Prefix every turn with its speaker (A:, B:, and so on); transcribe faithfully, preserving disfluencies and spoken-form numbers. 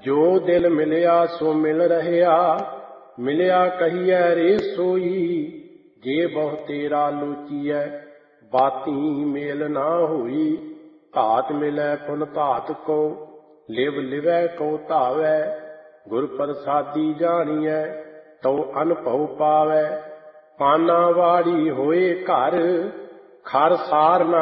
A: जो दिल मिलिया सो मिल रहिया, मिलिया कहिए रे सोई। जे बहु तेरा लोचीए बाती मेल ना होई। धात मिलै पुन धात को, लिव लिवै को धावै। गुर प्रसादी जानिए तो अनभव पावै। पाना वाड़ी होए घर, खर सार ना